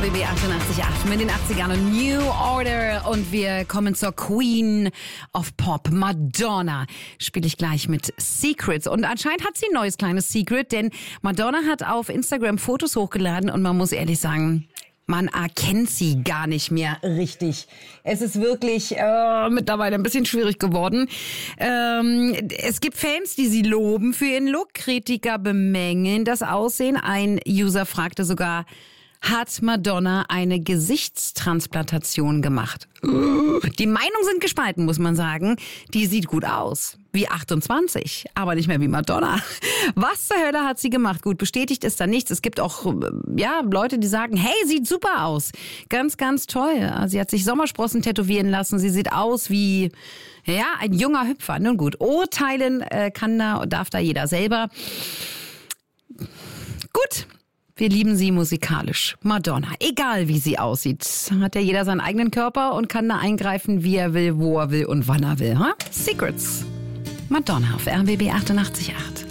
RBB 88.8 mit den 80ern und New Order. Und wir kommen zur Queen of Pop, Madonna. Spiele ich gleich mit Secrets. Und anscheinend hat sie ein neues kleines Secret, denn Madonna hat auf Instagram Fotos hochgeladen und man muss ehrlich sagen, man erkennt sie gar nicht mehr richtig. Es ist wirklich mittlerweile ein bisschen schwierig geworden. Es gibt Fans, die sie loben für ihren Look. Kritiker bemängeln das Aussehen. Ein User fragte sogar, hat Madonna eine Gesichtstransplantation gemacht? Die Meinungen sind gespalten, muss man sagen. Die sieht gut aus. Wie 28, aber nicht mehr wie Madonna. Was zur Hölle hat sie gemacht? Gut, bestätigt ist da nichts. Es gibt auch Leute, die sagen, hey, sieht super aus. Ganz, ganz toll. Sie hat sich Sommersprossen tätowieren lassen. Sie sieht aus wie ein junger Hüpfer. Nun gut, urteilen darf da jeder selber. Gut. Wir lieben sie musikalisch. Madonna. Egal wie sie aussieht, hat ja jeder seinen eigenen Körper und kann da eingreifen, wie er will, wo er will und wann er will. Huh? Secrets. Madonna auf RBB 88.8.